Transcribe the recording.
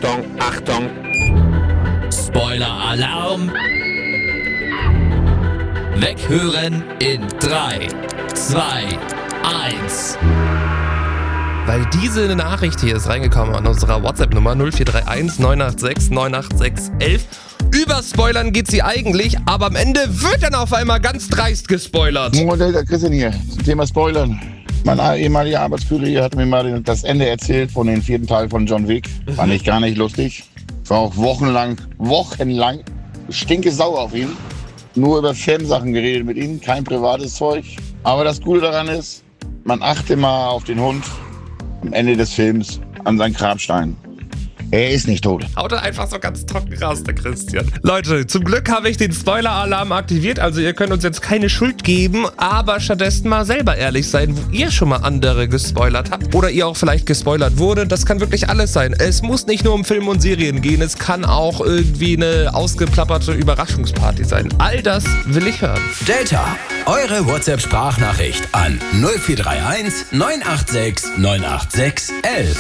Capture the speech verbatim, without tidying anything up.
Achtung, Achtung. Spoiler-Alarm. Weghören in drei, zwei, eins. Weil diese Nachricht hier ist reingekommen an unserer WhatsApp-Nummer null vier drei eins neun acht sechs neun acht sechs eins eins. Über Spoilern geht sie eigentlich, aber am Ende wird dann auf einmal ganz dreist gespoilert. Moin, der Christian hier. Zum Thema Spoilern. Mein ehemaliger Arbeitskollege hat mir mal das Ende erzählt von dem vierten Teil von John Wick. Fand ich gar nicht lustig. War auch wochenlang, wochenlang stinke sauer auf ihn. Nur über Filmsachen geredet mit ihm, kein privates Zeug. Aber das Gute daran ist, man achte mal auf den Hund am Ende des Films an seinen Grabstein. Er ist nicht tot. Haut er einfach so ganz trocken raus, der Christian. Leute, zum Glück habe ich den Spoiler-Alarm aktiviert, also ihr könnt uns jetzt keine Schuld geben, aber stattdessen mal selber ehrlich sein, wo ihr schon mal andere gespoilert habt oder ihr auch vielleicht gespoilert wurde. Das kann wirklich alles sein. Es muss nicht nur um Filme und Serien gehen, es kann auch irgendwie eine ausgeplapperte Überraschungsparty sein. All das will ich hören. Delta, eure WhatsApp-Sprachnachricht an null vier drei eins neun acht sechs neun acht sechs eins eins.